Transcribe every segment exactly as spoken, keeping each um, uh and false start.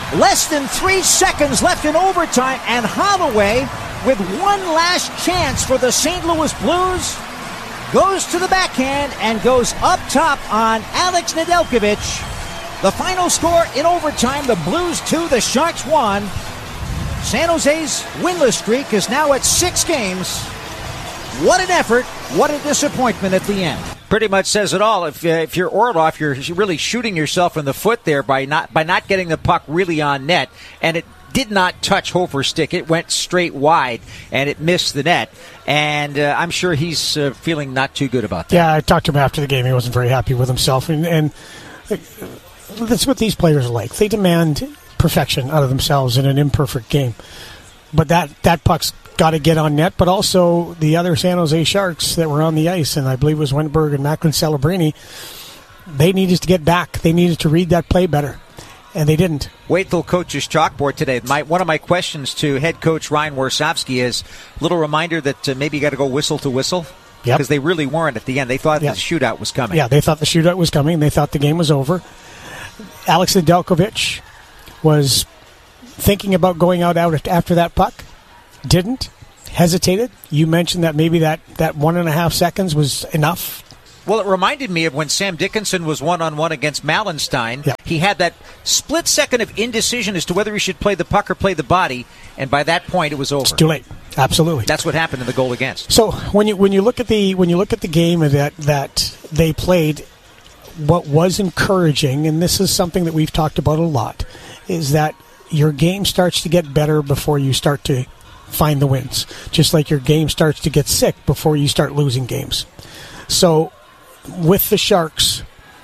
Less than three seconds left in overtime, and Holloway, with one last chance for the Saint Louis Blues, goes to the backhand and goes up top on Alex Nedeljkovic. The final score in overtime, the Blues two, the Sharks one. San Jose's winless streak is now at six games. What an effort, what a disappointment at the end. Pretty much says it all. If uh, if you're Orlov, you're really shooting yourself in the foot there by not by not getting the puck really on net, and it did not touch Hofer's stick. It went straight wide, and it missed the net. And uh, I'm sure he's uh, feeling not too good about that. Yeah, I talked to him after the game. He wasn't very happy with himself, and, and that's what these players are like. They demand perfection out of themselves in an imperfect game. But that, that puck's got to get on net, but also the other San Jose Sharks that were on the ice, and I believe it was Wennberg and Macklin Celebrini, they needed to get back. They needed to read that play better, and they didn't. Wait till coach's chalkboard today. My, one of my questions to head coach Ryan Warsofsky is a little reminder that uh, maybe you got to go whistle to whistle. Yep. Because they really weren't at the end. They thought yep. the shootout was coming. Yeah, they thought the shootout was coming. They thought the game was over. Alex Nedeljkovic was thinking about going out, out after that puck. Didn't. Hesitated. You mentioned that maybe that, that one and a half seconds was enough. Well, it reminded me of when Sam Dickinson was one-on-one against Malenstein. Yeah. He had that split second of indecision as to whether he should play the puck or play the body, and by that point it was over. It's too late. Absolutely. That's what happened in the goal against. So when you when you look at the when you look at the game that that they played, what was encouraging, and this is something that we've talked about a lot, is that your game starts to get better before you start to find the wins. Just like your game starts to get sick before you start losing games. So with the Sharks,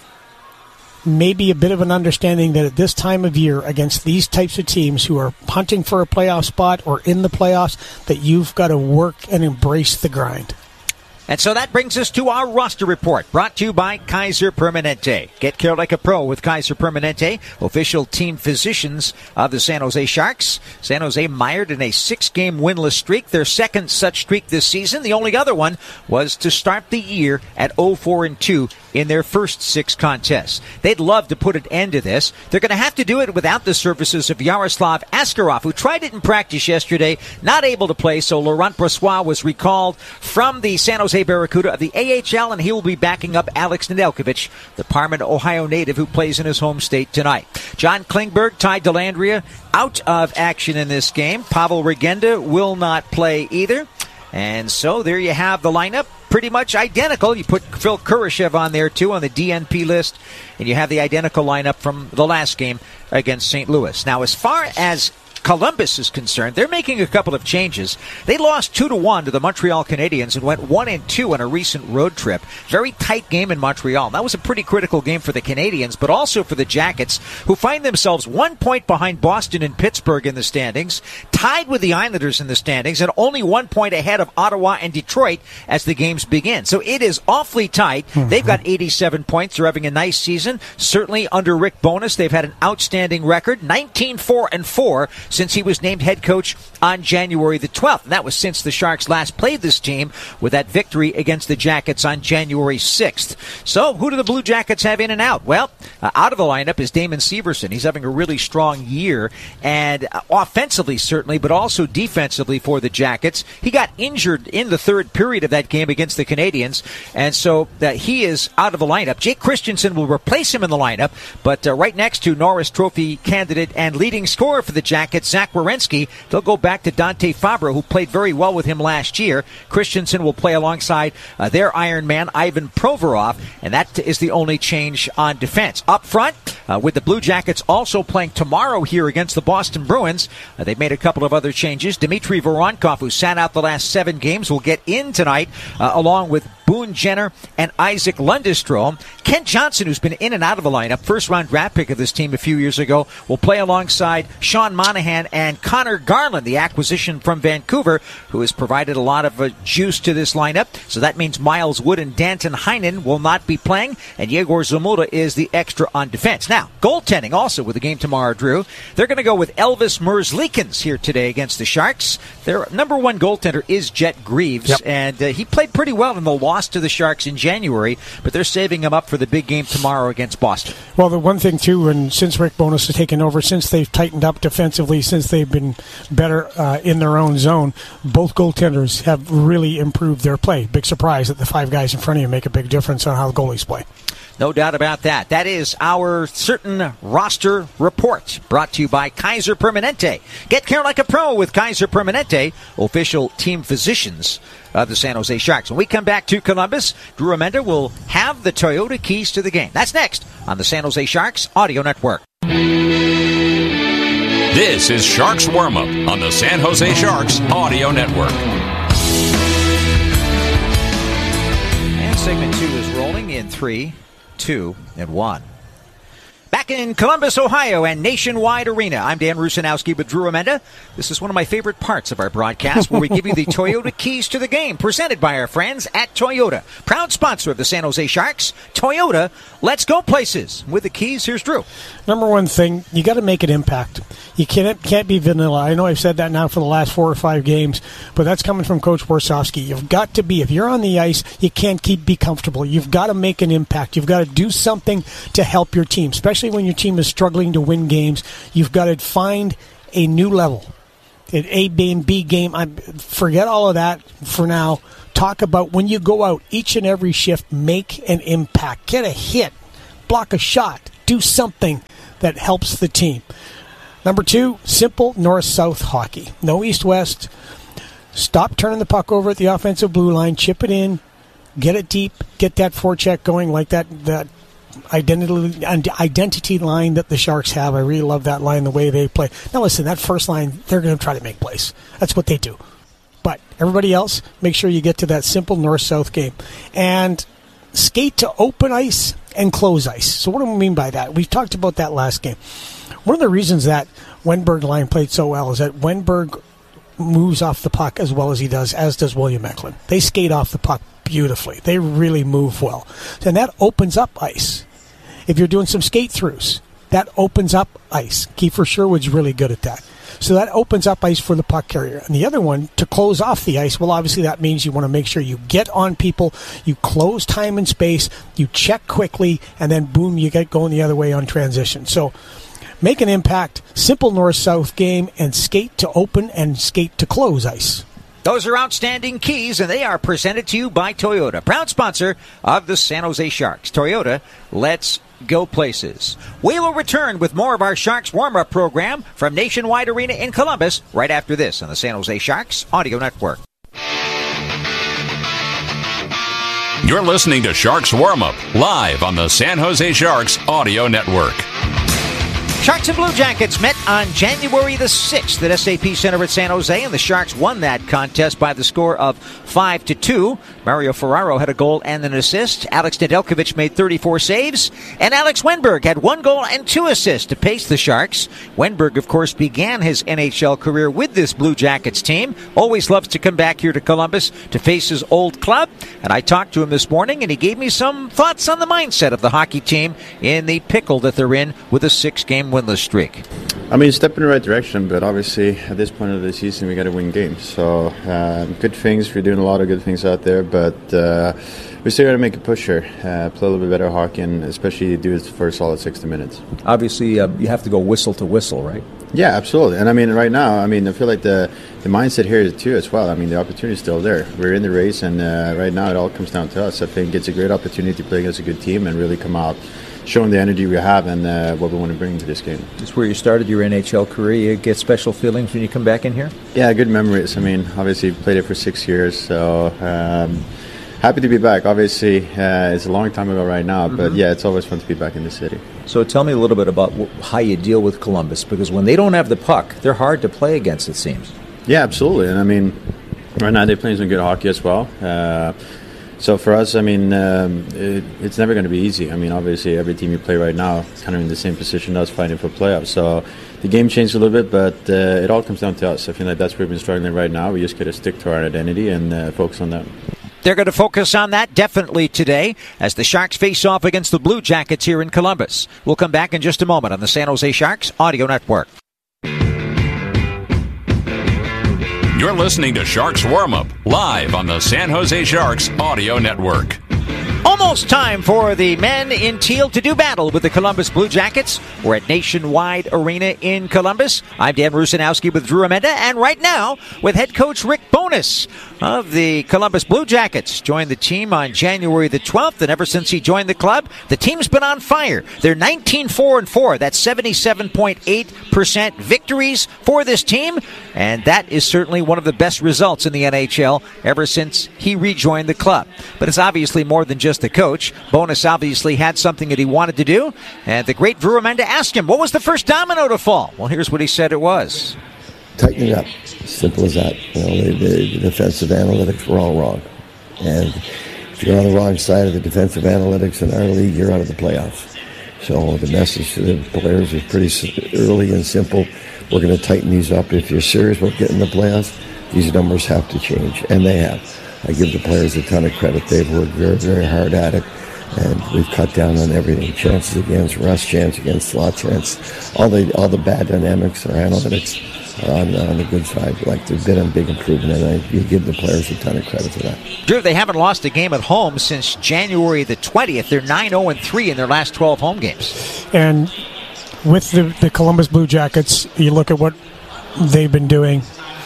maybe a bit of an understanding that at this time of year against these types of teams who are hunting for a playoff spot or in the playoffs, that you've got to work and embrace the grind. And so that brings us to our roster report, brought to you by Kaiser Permanente. Get care like a pro with Kaiser Permanente, official team physicians of the San Jose Sharks. San Jose mired in a six-game winless streak, their second such streak this season. The only other one was to start the year at oh four and two in their first six contests. They'd love to put an end to this. They're going to have to do it without the services of Yaroslav Askarov, who tried it in practice yesterday, not able to play, so Laurent Brossoit was recalled from the San Jose Barracuda of the A H L, and he will be backing up Alex Nedeljkovic, the Parma, Ohio native who plays in his home state tonight. John Klingberg, Ty Dellandrea out of action in this game. Pavel Regenda will not play either. And so there you have the lineup, pretty much identical. You put Phil Kurashev on there, too, on the D N P list, and you have the identical lineup from the last game against Saint Louis. Now, as far as Columbus is concerned, they're making a couple of changes. They lost two to one to the Montreal Canadiens and went one and two on a recent road trip. Very tight game in Montreal. That was a pretty critical game for the Canadiens, but also for the Jackets, who find themselves one point behind Boston and Pittsburgh in the standings, tied with the Islanders in the standings, and only one point ahead of Ottawa and Detroit as the games begin. So it is awfully tight. Mm-hmm. They've got eighty-seven points. They're having a nice season. Certainly under Rick Bowness, they've had an outstanding record, nineteen four and four. Since he was named head coach on January the twelfth. And that was since the Sharks last played this team with that victory against the Jackets on January sixth. So who do the Blue Jackets have in and out? Well, uh, out of the lineup is Damon Severson. He's having a really strong year, and uh, offensively certainly, but also defensively for the Jackets. He got injured in the third period of that game against the Canadiens, and so uh, he is out of the lineup. Jake Christensen will replace him in the lineup, but uh, right next to Norris Trophy candidate and leading scorer for the Jackets, Zach Werenski, they'll go back to Dante Fabra, who played very well with him last year. Christensen will play alongside uh, their Iron Man, Ivan Provorov, and that is the only change on defense. Up front, uh, with the Blue Jackets also playing tomorrow here against the Boston Bruins, uh, they've made a couple of other changes. Dmitry Voronkov, who sat out the last seven games, will get in tonight, uh, along with Boone Jenner and Isaac Lundestrom. Kent Johnson, who's been in and out of the lineup, first-round draft pick of this team a few years ago, will play alongside Sean Monahan and Connor Garland, the acquisition from Vancouver, who has provided a lot of uh, juice to this lineup. So that means Miles Wood and Danton Heinen will not be playing, and Yegor Zamula is the extra on defense. Now, goaltending also with the game tomorrow, Drew. They're going to go with Elvis Merzlikins here today against the Sharks. Their number one goaltender is Jet Greaves, yep. and uh, he played pretty well in the loss lost to the Sharks in January, but they're saving them up for the big game tomorrow against Boston. Well, the one thing, too, and since Rick Bowness has taken over, since they've tightened up defensively, since they've been better uh, in their own zone, both goaltenders have really improved their play. Big surprise that the five guys in front of you make a big difference on how the goalies play. No doubt about that. That is our certain roster report, brought to you by Kaiser Permanente. Get care like a pro with Kaiser Permanente, official team physicians of the San Jose Sharks. When we come back to Columbus, Drew Remenda will have the Toyota keys to the game. That's next on the San Jose Sharks Audio Network. This is Sharks Warm-Up on the San Jose Sharks Audio Network. And segment two is rolling in three, two, and one. Back in Columbus, Ohio, and Nationwide Arena, I'm Dan Rusanowski with Drew Remenda. This is one of my favorite parts of our broadcast, where we give you the Toyota keys to the game, presented by our friends at Toyota. Proud sponsor of the San Jose Sharks. Toyota, let's go places. With the keys, here's Drew. Number one thing, you got to make an impact. You can't can't be vanilla. I know I've said that now for the last four or five games, but that's coming from Coach Warsofsky. You've got to be, if you're on the ice, you can't keep be comfortable. You've got to make an impact. You've got to do something to help your team, especially when your team is struggling to win games. You've got to find a new level. An A game, B game. I forget all of that for now. Talk about when you go out each and every shift, make an impact. Get a hit, block a shot, do something that helps the team. Number two, simple north-south hockey. No east-west. Stop turning the puck over at the offensive blue line. Chip it in. Get it deep. Get that forecheck going like that that identity identity line that the Sharks have. I really love that line, the way they play. Now listen, that first line, they're going to try to make plays. That's what they do. But everybody else, make sure you get to that simple north-south game. And skate to open ice and close ice. So what do we mean by that? We talked about that last game. One of the reasons that Wenberg line played so well is that Wenberg moves off the puck as well as he does, as does William Eklund. They skate off the puck beautifully. They really move well. And that opens up ice. If you're doing some skate-throughs, that opens up ice. Kiefer Sherwood's really good at that. So that opens up ice for the puck carrier. And the other one, to close off the ice, well, obviously that means you want to make sure you get on people, you close time and space, you check quickly, and then boom, you get going the other way on transition. So make an impact, simple north-south game, and skate to open and skate to close ice. Those are outstanding keys, and they are presented to you by Toyota, proud sponsor of the San Jose Sharks. Toyota, let's go places. We will return with more of our Sharks warm-up program from Nationwide Arena in Columbus right after this on the San Jose Sharks Audio Network. You're listening to Sharks Warm-Up, live on the San Jose Sharks Audio Network. Sharks and Blue Jackets met on January the sixth at S A P Center at San Jose, and the Sharks won that contest by the score of five to two. Mario Ferraro had a goal and an assist. Alex Nedeljkovic made thirty-four saves, and Alex Wenberg had one goal and two assists to pace the Sharks. Wenberg, of course, began his N H L career with this Blue Jackets team. Always loves to come back here to Columbus to face his old club, and I talked to him this morning, and he gave me some thoughts on the mindset of the hockey team in the pickle that they're in with a six-game winless streak. I mean, step in the right direction, but obviously at this point of the season we got to win games. So uh, good things. We're doing a lot of good things out there, but uh, we still got to make a push here, uh, play a little bit better hockey, and especially do it for a solid sixty minutes. Obviously, uh, you have to go whistle to whistle, right? Yeah, absolutely. And I mean, right now, I mean, I feel like the the mindset here is too as well. I mean, the opportunity is still there. We're in the race, and uh, right now it all comes down to us. I think it's a great opportunity to play against a good team and really come out showing the energy we have and uh, what we want to bring to this game. Just where you started your N H L career, you get special feelings when you come back in here? Yeah, good memories. I mean, obviously played it for six years, so um, happy to be back. Obviously, uh, it's a long time ago right now, but mm-hmm. yeah, it's always fun to be back in the city. So tell me a little bit about wh- how you deal with Columbus, because when they don't have the puck, they're hard to play against, it seems. Yeah, absolutely. And I mean, right now they're playing some good hockey as well. Uh, So for us, I mean, um, it, it's never going to be easy. I mean, obviously, every team you play right now is kind of in the same position as fighting for playoffs. So the game changed a little bit, but uh, it all comes down to us. I feel like that's where we've been struggling right now. We just got to stick to our identity and uh, focus on that. They're going to focus on that definitely today as the Sharks face off against the Blue Jackets here in Columbus. We'll come back in just a moment on the San Jose Sharks Audio Network. You're listening to Sharks Warm-Up, live on the San Jose Sharks Audio Network. Almost time for the men in teal to do battle with the Columbus Blue Jackets. We're at Nationwide Arena in Columbus. I'm Dan Rusanowski with Drew Amenda, and right now with head coach Rick Bowness of the Columbus Blue Jackets. Joined the team on January the twelfth, and ever since he joined the club, the team's been on fire. They're nineteen four and four. That's seventy-seven point eight percent victories for this team, and that is certainly one of the best results in the N H L ever since he rejoined the club. But it's obviously more than just the coach. Bowness obviously had something that he wanted to do, and the great Drew Amenda asked him, what was the first domino to fall? Well, here's what he said it was. Tighten it up. Simple as that. You know, the, the defensive analytics were all wrong. And if you're on the wrong side of the defensive analytics in our league, you're out of the playoffs. So the message to the players was pretty early and simple. We're going to tighten these up. If you're serious about getting the playoffs, these numbers have to change. And they have. I give the players a ton of credit. They've worked very, very hard at it, and we've cut down on everything. Chances against, rush chance against, slot chance. All the all the bad dynamics or analytics are on, on the good side. Like, there's been a big improvement, and I, you give the players a ton of credit for that. Drew, they haven't lost a game at home since January the twentieth. They're nine oh and three in their last twelve home games. And with the, the Columbus Blue Jackets, you look at what they've been doing.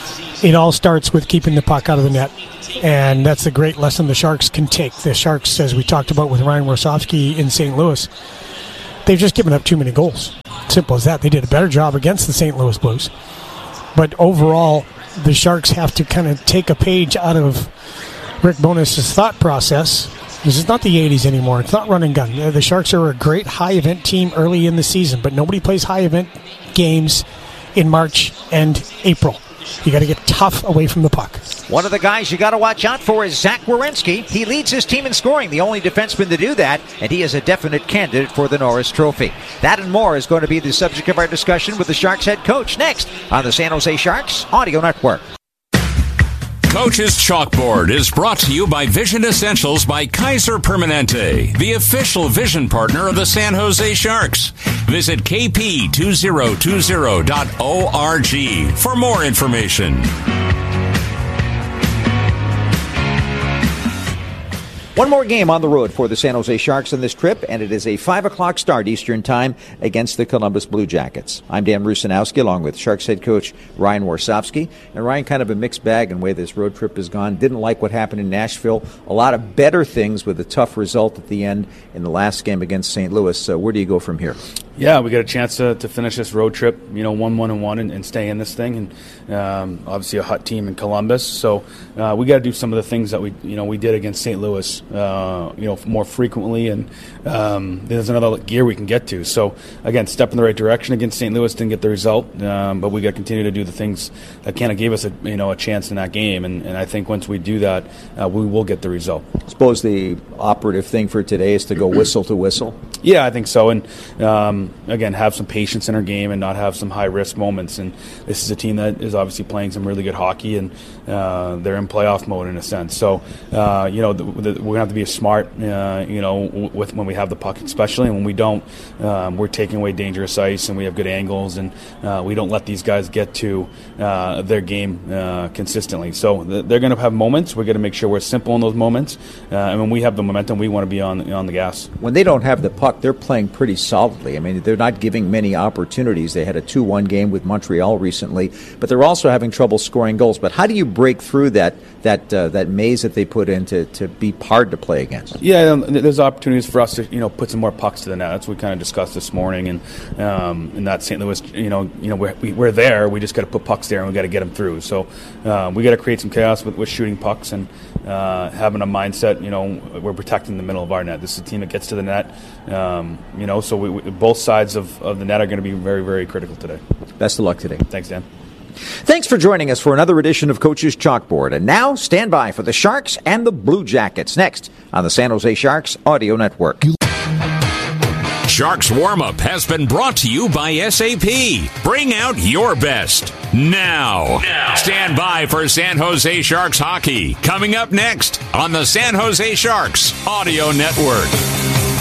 It all starts with keeping the puck out of the net. And that's a great lesson the Sharks can take. The Sharks, as we talked about with Ryan Warsofsky in Saint Louis, they've just given up too many goals. Simple as that. They did a better job against the Saint Louis Blues. But overall, the Sharks have to kind of take a page out of Rick Bowness' thought process. This is not the eighties anymore. It's not run and gun. The Sharks are a great high-event team early in the season, but nobody plays high-event games in March and April. You got to get tough away from the puck. One of the guys you got to watch out for is Zach Werenski. He leads his team in scoring, the only defenseman to do that, and he is a definite candidate for the Norris Trophy. That and more is going to be the subject of our discussion with the Sharks head coach next on the San Jose Sharks Audio Network. Coach's Chalkboard is brought to you by Vision Essentials by Kaiser Permanente, the official vision partner of the San Jose Sharks. Visit k p two zero two zero dot org for more information. One more game on the road for the San Jose Sharks on this trip, and it is a five o'clock start Eastern Time against the Columbus Blue Jackets. I'm Dan Rusanowski, along with Sharks head coach Ryan Warsofsky. And Ryan, kind of a mixed bag in the way this road trip has gone. Didn't like what happened in Nashville. A lot of better things with a tough result at the end in the last game against Saint Louis. So where do you go from here? Yeah, we got a chance to, to finish this road trip, you know, one, one, and one, and, and stay in this thing. And um, obviously a hot team in Columbus, so uh, we got to do some of the things that we, you know, we did against Saint Louis, uh, you know, more frequently. And um, there's another gear we can get to. So again, step in the right direction against Saint Louis. Didn't get the result, um, but we got to continue to do the things that kind of gave us a, you know, a chance in that game. And, and I think once we do that, uh, we will get the result. I suppose the operative thing for today is to go whistle to whistle. Yeah, I think so. And um, again, have some patience in our game and not have some high-risk moments. And this is a team that is obviously playing some really good hockey, and uh, they're in playoff mode in a sense. So, uh, you know, the, the, we're going to have to be smart, uh, you know, with when we have the puck especially. And when we don't, um, we're taking away dangerous ice, and we have good angles, and uh, we don't let these guys get to uh, their game uh, consistently. So th- they're going to have moments. We're going to make sure we're simple in those moments. Uh, and when we have the momentum, we want to be on, on the gas. When they don't have the puck, they're playing pretty solidly. I mean, they're not giving many opportunities. They had a two one game with Montreal recently, but they're also having trouble scoring goals. But how do you break through that that uh, that maze that they put in to, to be hard to play against? Yeah, there's opportunities for us to, you know, put some more pucks to the net. That's what we kind of discussed this morning, and um, in that Saint Louis, you know, you know, we're, we're there. We just got to put pucks there, and we got to get them through. So uh, we got to create some chaos with, with shooting pucks and uh, having a mindset. You know, we're protecting the middle of our net. This is a team that gets to the net. Um, you know, so we, we, both sides of, of the net are going to be very, very critical today. Best of luck today. Thanks, Dan. Thanks for joining us for another edition of Coach's Chalkboard. And now, stand by for the Sharks and the Blue Jackets next on the San Jose Sharks Audio Network. Sharks Warm-Up has been brought to you by S A P. Bring out your best now. now. Stand by for San Jose Sharks hockey coming up next on the San Jose Sharks Audio Network.